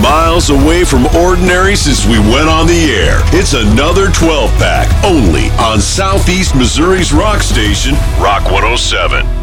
miles away from ordinary since we went on the air. It's another 12-pack, only on Southeast Missouri's rock station, Rock 107.